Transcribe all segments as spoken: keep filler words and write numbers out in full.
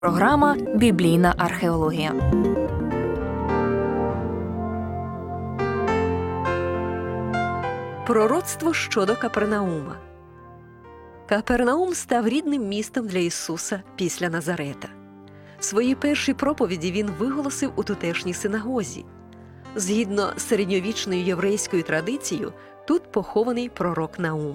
Програма «Біблійна археологія». Пророцтво щодо Капернаума. Капернаум став рідним містом для Ісуса після Назарета. Свої перші проповіді він виголосив у тутешній синагозі. Згідно з середньовічною єврейською традицією, тут похований пророк Наум.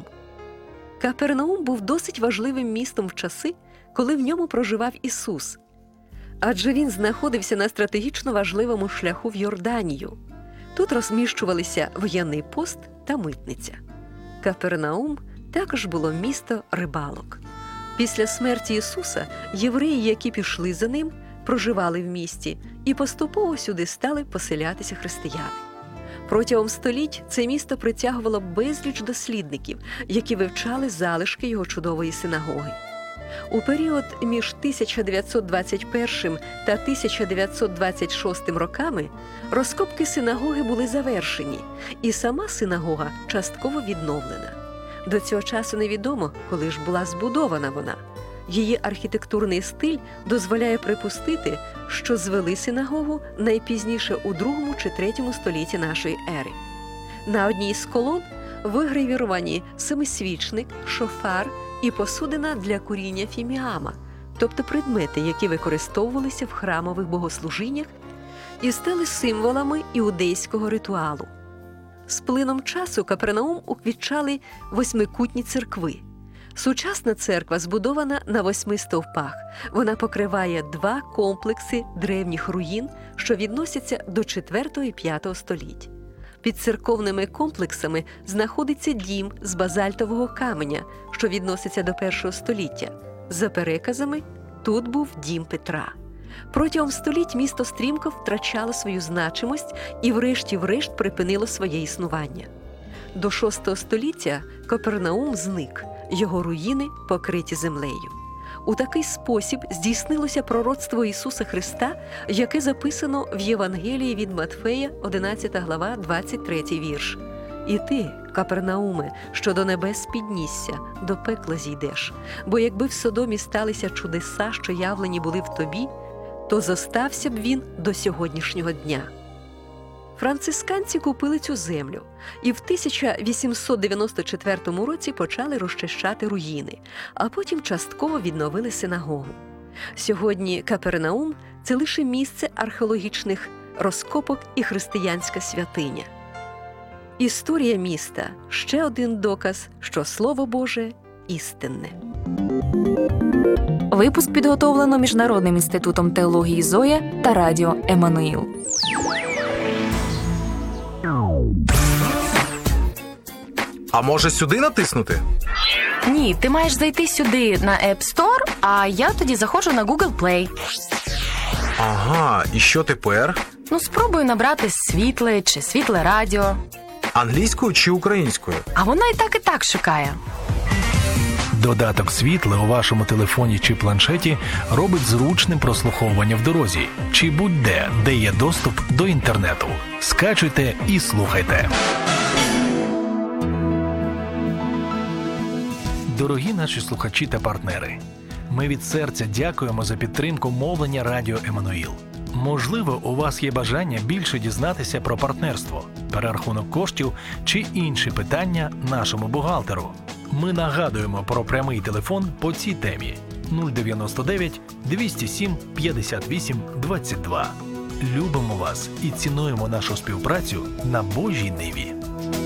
Капернаум був досить важливим містом в часи, коли в ньому проживав Ісус. Адже він знаходився на стратегічно важливому шляху в Йорданію. Тут розміщувалися воєнний пост та митниця. Капернаум також було місто рибалок. Після смерті Ісуса євреї, які пішли за ним, проживали в місті, і поступово сюди стали поселятися християни. Протягом століть це місто притягувало безліч дослідників, які вивчали залишки його чудової синагоги. У період між тисяча дев'ятсот двадцять першим та тисяча дев'ятсот двадцять шостим роками розкопки синагоги були завершені, і сама синагога частково відновлена. До цього часу невідомо, коли ж була збудована вона. Її архітектурний стиль дозволяє припустити, що звели синагогу найпізніше у другому чи третьому столітті нашої ери. На одній з колон вигравіровані семисвічник, шофар і посудина для куріння фіміама, тобто предмети, які використовувалися в храмових богослужіннях і стали символами іудейського ритуалу. З плином часу Капернаум уквітчали восьмикутні церкви. Сучасна церква збудована на восьми стовпах. Вона покриває два комплекси древніх руїн, що відносяться до четвертого і п'ятого століть. Під церковними комплексами знаходиться дім з базальтового каменя, що відноситься до першого століття. За переказами, тут був дім Петра. Протягом століть місто стрімко втрачало свою значимость і врешті-врешт припинило своє існування. До шостого століття Капернаум зник, його руїни покриті землею. У такий спосіб здійснилося пророцтво Ісуса Христа, яке записано в Євангелії від Матфея, одинадцята глава, двадцять третій вірш. «І ти, Капернауме, що до небес піднісся, до пекла зійдеш. Бо якби в Содомі сталися чудеса, що явлені були в тобі, то зостався б він до сьогоднішнього дня». Францисканці купили цю землю і в тисяча вісімсот дев'яносто четвертому році почали розчищати руїни, а потім частково відновили синагогу. Сьогодні Капернаум – це лише місце археологічних розкопок і християнська святиня. Історія міста – ще один доказ, що Слово Боже істинне. Випуск підготовлено Міжнародним інститутом теології Зоя та радіо Еммануїл. А може сюди натиснути? Ні, ти маєш зайти сюди на App Store, а я тоді заходжу на Google Play. Ага, і що тепер? Ну, спробую набрати світле чи світле радіо. Англійською чи українською? А вона і так, і так шукає. Додаток «Світле» у вашому телефоні чи планшеті робить зручним прослуховування в дорозі чи будь-де, де є доступ до інтернету. Скачуйте і слухайте. Дорогі наші слухачі та партнери, ми від серця дякуємо за підтримку мовлення радіо Еммануїл. Можливо, у вас є бажання більше дізнатися про партнерство, перерахунок коштів чи інші питання нашому бухгалтеру. Ми нагадуємо про прямий телефон по цій темі нуль дев'яносто дев'ять двісті сім п'ятдесят вісім двадцять два. Любимо вас і цінуємо нашу співпрацю на Божій ниві.